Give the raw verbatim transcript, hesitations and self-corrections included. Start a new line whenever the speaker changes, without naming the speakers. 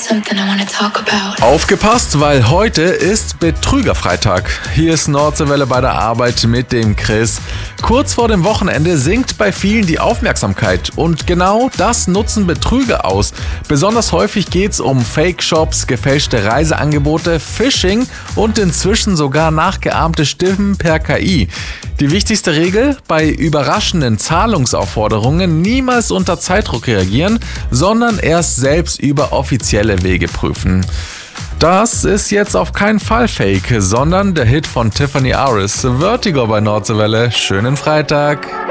something I want to talk about.
Aufgepasst, weil heute ist Betrügerfreitag. Hier ist Nordseewelle bei der Arbeit mit dem Chris. Kurz vor dem Wochenende sinkt bei vielen die Aufmerksamkeit und genau das nutzen Betrüger aus. Besonders häufig geht's um Fake-Shops, gefälschte Reiseangebote, Phishing und inzwischen sogar nachgeahmte Stimmen per K I. Die wichtigste Regel: bei überraschenden Zahlungsaufforderungen niemals unter Zeitdruck reagieren, sondern erst selbst über offizielle Wege prüfen. Das ist jetzt auf keinen Fall Fake, sondern der Hit von Tiffany Aris, Vertigo bei Nordseewelle. Schönen Freitag!